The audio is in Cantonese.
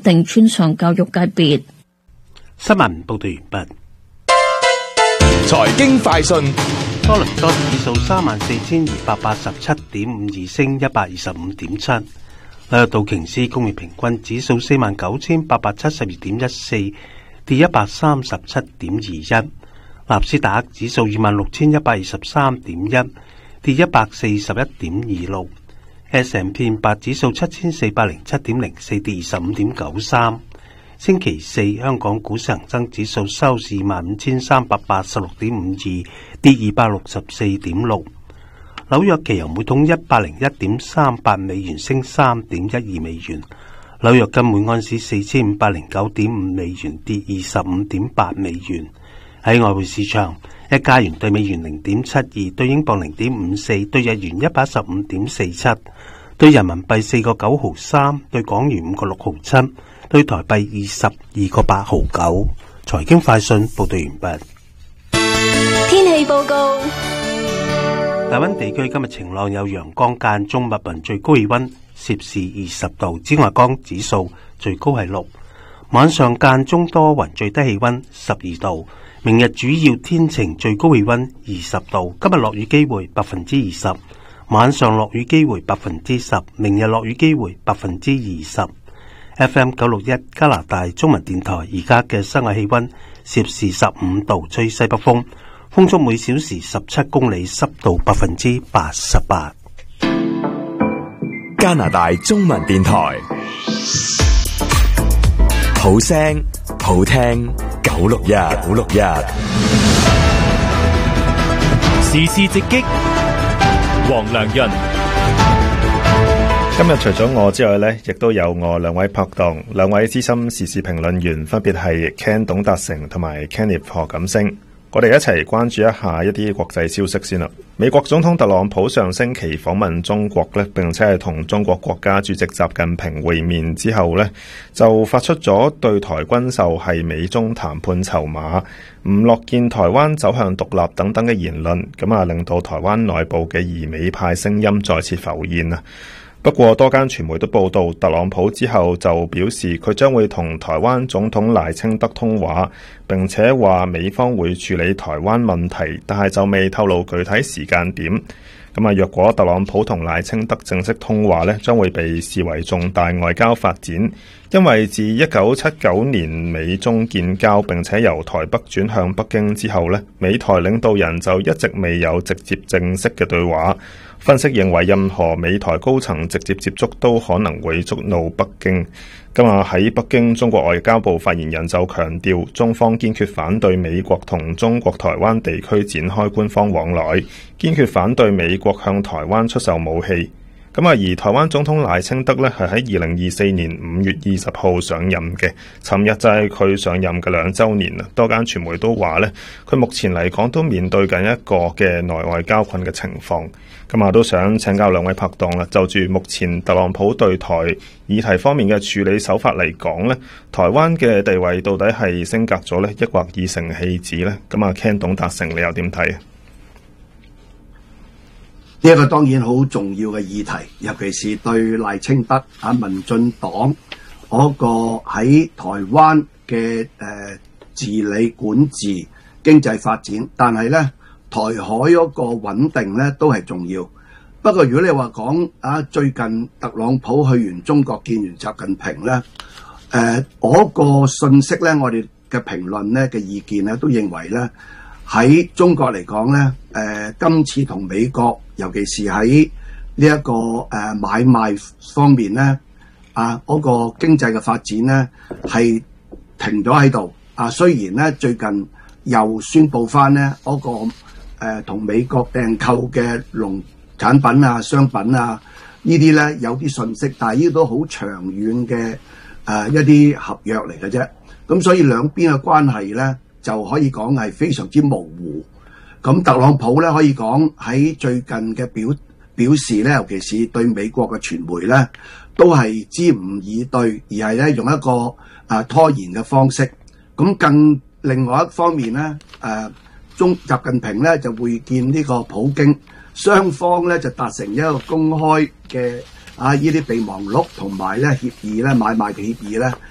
定專上教育界別。 新聞報道完畢。 財經快訊。 多倫多指數34,287.5升125.7。紐約道瓊斯工業平均指數49,872.14跌137.21。納斯達克指數26,123.1跌141.26。S&P 500指數7,407.04跌25.93。星期四香港股市恒生指數收市25,386.52跌264.6。紐約期油每桶101.38美元升3.12美元。紐約金每安士4,509.5美元跌25.8美元。喺外匯市場，一加元對美元0.72，對英鎊0.54，對日元115.47，對人民幣4個9毫3，對港元5個6毫7，對台幣22個8毫9。財經快訊報道完畢。 天氣報告。 大溫地區今日晴朗有陽光間中密雲，最高氣溫攝氏20度，紫外光指數最高係6。晚上間中多雲，最低氣溫12度。明日主要天晴，最高氣溫20度。今日落雨機會20%，晚上落雨機會10%，明日落雨機會20%。FM 961加拿大中文電台而家嘅室外氣溫攝氏15度，吹西北風，風速每小時17公里，濕度88%。 加拿大中文電台，好聲好聽961， 時事直擊，黃良潤。今日除咗我之外呢，亦都有我兩位拍檔，兩位資深時事評論員，分別係 Ken 董達成同埋 Kenneth 何錦星。我哋一齊關注一下一啲國際消息先啦。美國總統特朗普上星期訪問中國呢，並且係同中國國家主席習近平會面之後呢，就發出咗對台軍售係美中談判籌碼，唔樂見台灣走向獨立等等嘅言論，咁啊令到台灣內部嘅疑美派聲音再次浮現啊。不過多間傳媒都報道，特朗普之後就表示佢將會同台灣總統賴清德通話，並且話美方會處理台灣問題，但係就未透露具體時間點。咁啊，若果特朗普同賴清德正式通話呢，將會被視為重大外交發展，因為自1979年美中建交並且由台北轉向北京之後呢，美台領導人就一直未有直接正式嘅對話。分析認為，任何美台高層直接接觸都可能會觸怒北京。今日喺北京，中國外交部發言人就強調，中方堅決反對美國同中國台灣地區展開官方往來，堅決反對美國向台灣出售武器。而台灣總統賴清德呢，係喺2024年5月20號上任嘅，尋日就係佢上任嘅2週年啦。多間傳媒都話呢，佢目前嚟講都面對緊一個嘅內外交困嘅情況。都想請教兩位拍檔啦，就住目前特朗普對台議題方面嘅處理手法嚟講呢，台灣嘅地位到底係升格咗呢，抑或已成棄子呢？Ken 董達成，你又點睇？ 呢一個當然好重要嘅議題，尤其是對賴清德民進黨嗰個喺台灣嘅治理管治、經濟發展，但係呢，台海嗰個穩定呢都係重要。不過如果你話講最近特朗普去完中國見完習近平呢，嗰個信息呢，我哋嘅評論呢嘅意見呢都認為呢，喺中國嚟講呢，今次同美國尤其是喺呢一個買賣方面呢，嗰個經濟嘅發展呢係停咗喺度。雖然呢最近又宣布翻呢嗰個同美國訂購嘅農產品商品呢啲呢有啲信息，但係呢都好長遠嘅一啲合約嚟嘅啫。咁所以兩邊嘅關係呢就可以講係非常之模糊。咁特朗普呢可以講喺最近嘅表示呢，尤其是對美國嘅傳媒呢，都係支吾以對，而係呢用一個拖延嘅方式。咁另外一方面呢，習近平呢就會見呢個普京，雙方呢就達成一個公開嘅呢啲備忘錄同埋呢協議呢買賣嘅協議呢，